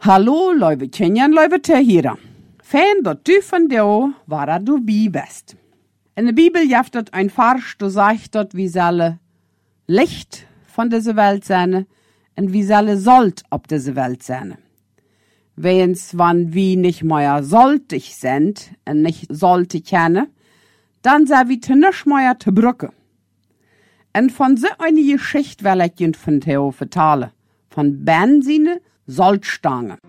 Hallo, lieve Tjenjan, lieve Tehira. Fijn dat du van jou waar du bij bist. In de Bibel jaft dat ein Vers, du sagt dat wie selle Licht von dieser Welt sein und wie selle Sold auf dieser Welt sein. Wenn's wann wie nicht mehr soltig sind und nicht sollte kennen, dann sei wie te nisch mehr te brücke. Und von so eine Geschichte will ich Ihnen von Theo vertellen. Von Ben seine Soldstange.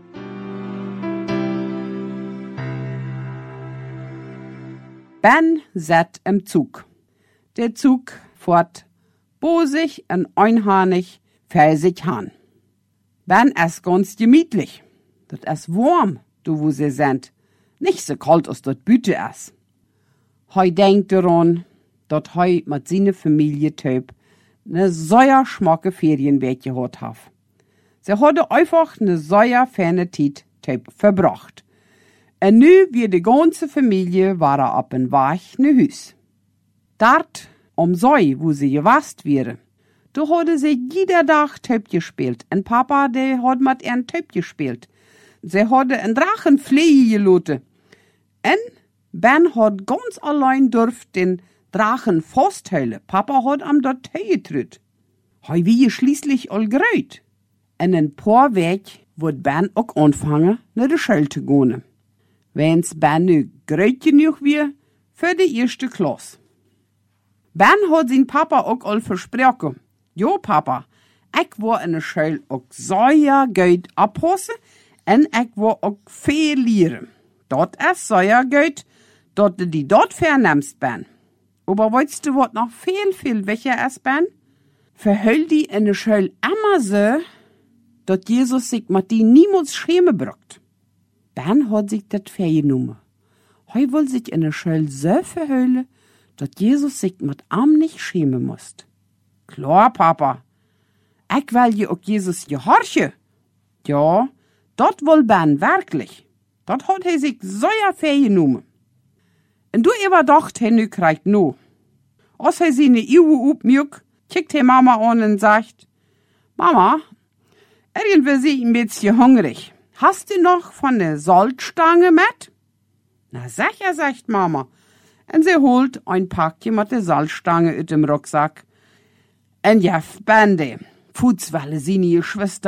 Ben sitzt im Zug. Der Zug fährt bosig und einhornig für sich han. Ben ist ganz gemütlich. Das ist warm, du wo sie sind. Nicht so kalt, als das Büte ist. Hei denkt daran, dass hei mit seiner Familie töp ne sehr schmacke Ferienweg gehabt hat. Sie hatte einfach ne sehr ferne Zeit töp verbracht. Und nu wie die ganze Familie war ab en Weg ne Hüs. Dort, wo sie gewast wäre, da hatte sie jeder Tag Töp gespielt. Und Papa, der hat mit ihren Töp gespielt. Sie hatte en Drachenfliege geloten. Und Ben hat ganz allein dürft den Drachen festhalten. Papa hat am dort getrüt. Hei wie schließlich all gerüht. Und ein paar Weg wird Ben auch anfangen, nach der Schule zu gehen. Wenn's Ben nu gröt genug wie für die erste Klasse. Ben hat sein Papa auch all versprochen. Jo, Papa, ich war in der Schule auch sehr gut abpassen und ich war auch viel lernen. Dort ist sehr gut, dass du die dort vernimmst, Ben. Aber weißt du, was noch viel wichtiger ist, Ben? Verhöll die in der Schule immer so, dass Jesus sich mit die niemals schämen braucht. Ben hat sich das vergenommen. Heu will sich in der Schule so verhüllen, dass Jesus sich mit ihm nicht schämen muss. Klar, Papa. Ich will je auch Jesus gehorchen. Ja, dat will Ben wirklich. Dat hat sich sehr vergenommen. Und du überdacht, nu kriegt no. Als seine Iwe upmjuk, kickt Mama an und sagt, Mama, irgendwie sie ein bisschen hungrig. Hast du noch von der Salzstange mit? Na sicher, sagt Mama. Und sie holt ein Packchen mit der Salzstange aus dem Rucksack. Und ja, Bande, Futzwelle, seine Geschwister